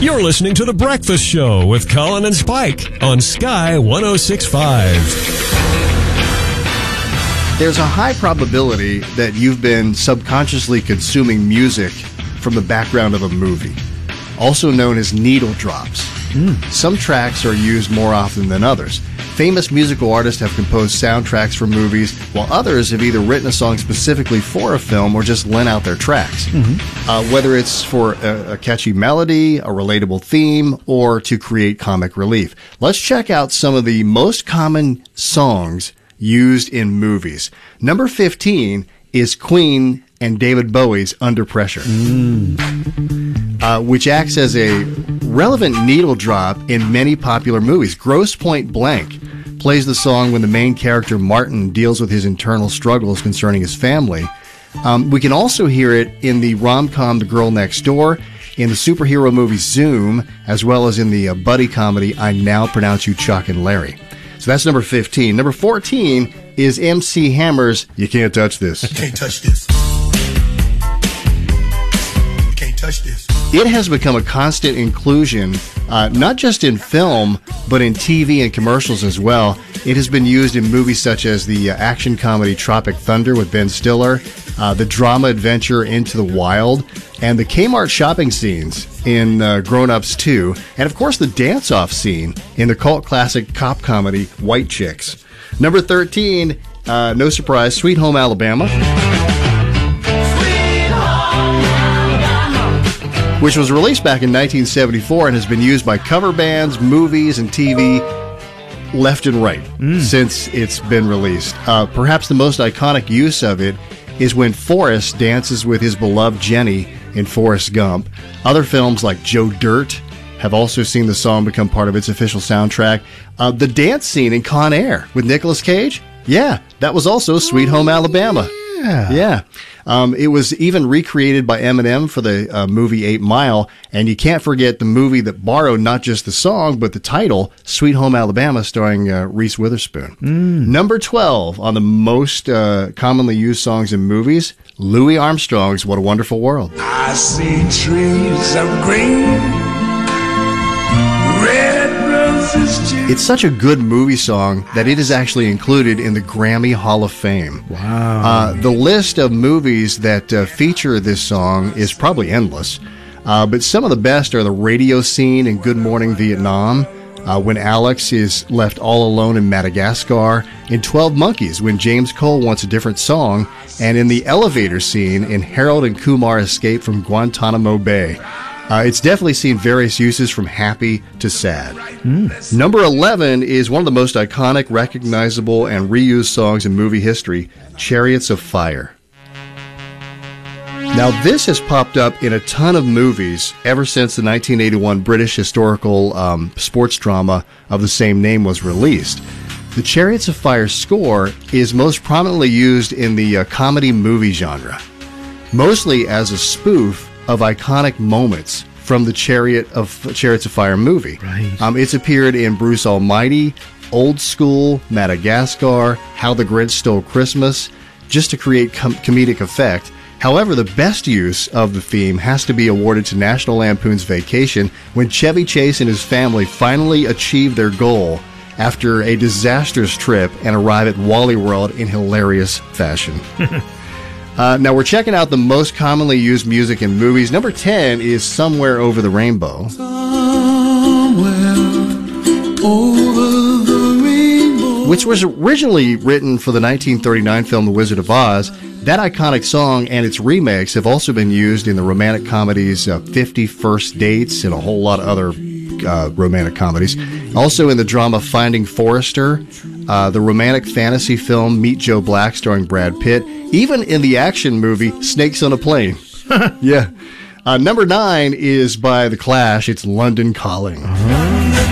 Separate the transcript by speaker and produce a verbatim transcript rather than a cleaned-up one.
Speaker 1: You're listening to The Breakfast Show with Colin and Spike on Sky one oh six point five.
Speaker 2: There's a high probability that you've been subconsciously consuming music from the background of a movie, also known as needle drops. Mm. Some tracks are used more often than others. Famous musical artists have composed soundtracks for movies, while others have either written a song specifically for a film or just lent out their tracks. Mm-hmm. Uh, whether it's for a, a catchy melody, a relatable theme, or to create comic relief. Let's check out some of the most common songs used in movies. Number fifteen is Queen and David Bowie's Under Pressure, mm. uh, which acts as a relevant needle drop in many popular movies. Grosse Pointe Blank plays the song when the main character, Martin, deals with his internal struggles concerning his family. Um, we can also hear it in the rom-com The Girl Next Door, in the superhero movie Zoom, as well as in the uh, buddy comedy I Now Pronounce You Chuck and Larry. So that's number fifteen. Number fourteen is M C Hammer's You Can't Touch This.
Speaker 3: You can't touch this. You can't touch this.
Speaker 2: It has become a constant inclusion, uh, not just in film, but in T V and commercials as well. It has been used in movies such as the uh, action comedy Tropic Thunder with Ben Stiller, uh, the drama adventure Into the Wild, and the Kmart shopping scenes in uh, Grown Ups two, and of course the dance-off scene in the cult classic cop comedy White Chicks. Number thirteen, uh, no surprise, Sweet Home Alabama. Which was released back in nineteen seventy-four and has been used by cover bands, movies, and T V left and right mm. since it's been released. Uh, perhaps the most iconic use of it is when Forrest dances with his beloved Jenny in Forrest Gump. Other films like Joe Dirt have also seen the song become part of its official soundtrack. Uh, the dance scene in Con Air with Nicolas Cage, yeah, that was also Sweet Home Alabama.
Speaker 4: Yeah.
Speaker 2: Yeah. Um, it was even recreated by Eminem for the uh, movie Eight Mile, and you can't forget the movie that borrowed not just the song, but the title, Sweet Home Alabama, starring uh, Reese Witherspoon. Mm. Number twelve on the most uh, commonly used songs in movies, Louis Armstrong's What a Wonderful World.
Speaker 3: I see trees of green, red roses too.
Speaker 2: It's such a good movie song that it is actually included in the Grammy Hall of Fame.
Speaker 4: Wow.
Speaker 2: Uh, the list of movies that uh, feature this song is probably endless, uh, but some of the best are the radio scene in Good Morning Vietnam, uh, when Alex is left all alone in Madagascar, in twelve Monkeys, when James Cole wants a different song, and in the elevator scene in Harold and Kumar Escape from Guantanamo Bay. Uh, it's definitely seen various uses from happy to sad. Mm. Number eleven is one of the most iconic, recognizable, and reused songs in movie history, Chariots of Fire. Now, this has popped up in a ton of movies ever since the nineteen eighty-one British historical um, sports drama of the same name was released. The Chariots of Fire score is most prominently used in the uh, comedy movie genre, mostly as a spoof of iconic moments from the Chariot of Chariots of Fire movie.
Speaker 4: Right.
Speaker 2: Um, it's appeared in Bruce Almighty, Old School, Madagascar, How the Grinch Stole Christmas, just to create com- comedic effect. However, the best use of the theme has to be awarded to National Lampoon's Vacation, when Chevy Chase and his family finally achieve their goal after a disastrous trip and arrive at Wally World in hilarious fashion. Uh, now, we're checking out the most commonly used music in movies. Number ten is Somewhere Over the Rainbow.
Speaker 3: Somewhere over the rainbow.
Speaker 2: Which was originally written for the nineteen thirty-nine film The Wizard of Oz. That iconic song and its remakes have also been used in the romantic comedies uh, fifty First Dates and a whole lot of other uh, romantic comedies. Also in the drama Finding Forrester, uh, the romantic fantasy film Meet Joe Black starring Brad Pitt, even in the action movie Snakes on a Plane. Yeah. Uh, number nine is by The Clash. It's London Calling.